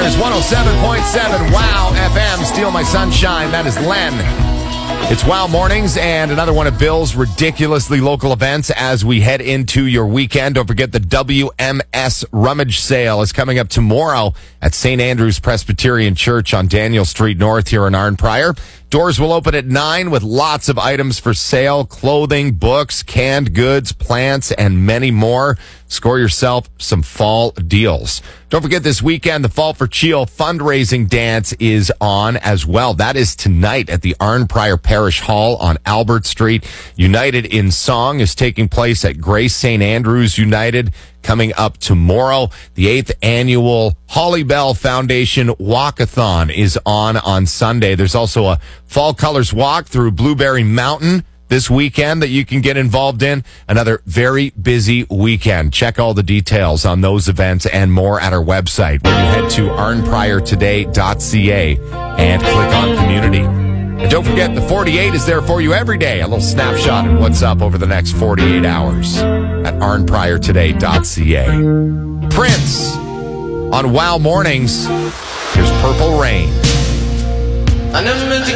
is 107.7 Wow FM. Steal My Sunshine. That is Len. It's Wow Mornings and another one of Bill's ridiculously local events as we head into your weekend. Don't forget the WMS Rummage Sale is coming up tomorrow at St. Andrew's Presbyterian Church on Daniel Street North here in Arnprior. Doors will open at 9 with lots of items for sale, clothing, books, canned goods, plants, and many more. Score yourself some fall deals. Don't forget this weekend, the Fall for Cheel fundraising dance is on as well. That is tonight at the Arnprior Parish Hall on Albert Street. United in Song is taking place at Grace St. Andrews United coming up tomorrow. The 8th annual Holly Bell Foundation Walkathon is on Sunday. There's also a Fall Colors Walk through Blueberry Mountain this weekend that you can get involved in. Another very busy weekend. Check all the details on those events and more at our website when you head to arnpriortoday.ca and click on community. And don't forget, the 48 is there for you every day. A little snapshot of what's up over the next 48 hours at arnpriortoday.ca. Prince on Wow Mornings. Here's Purple Rain. I never meant to